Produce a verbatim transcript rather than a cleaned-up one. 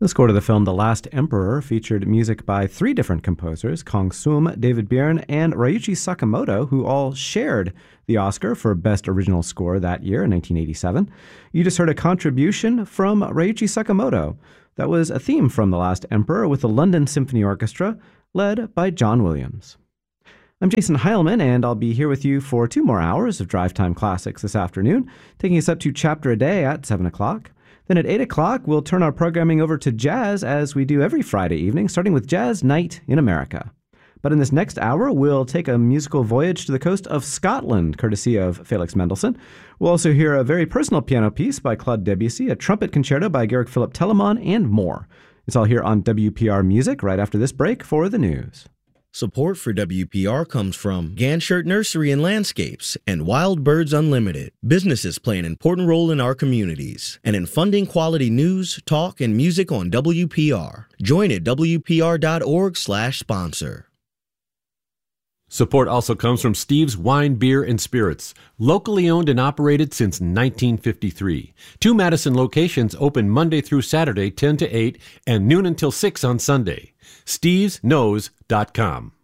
The score to the film The Last Emperor featured music by three different composers, Kang Soom, David Byrne, and Ryuichi Sakamoto, who all shared the Oscar for Best Original Score that year in nineteen eighty-seven. You just heard a contribution from Ryuichi Sakamoto. That was a theme from The Last Emperor with the London Symphony Orchestra, led by John Williams. I'm Jason Heilman, and I'll be here with you for two more hours of Drive Time Classics this afternoon, taking us up to Chapter a Day at seven o'clock. Then at eight o'clock, we'll turn our programming over to jazz as we do every Friday evening, starting with Jazz Night in America. But in this next hour, we'll take a musical voyage to the coast of Scotland, courtesy of Felix Mendelssohn. We'll also hear a very personal piano piece by Claude Debussy, a trumpet concerto by Georg Philipp Telemann, and more. It's all here on W P R Music right after this break for the news. Support for W P R comes from Ganshert Nursery and Landscapes and Wild Birds Unlimited. Businesses play an important role in our communities and in funding quality news, talk, and music on W P R. Join at W P R dot org slash sponsor. Support also comes from Steve's Wine, Beer, and Spirits, locally owned and operated since nineteen fifty-three. Two Madison locations open Monday through Saturday, ten to eight, and noon until six on Sunday. Steves Knows dot com.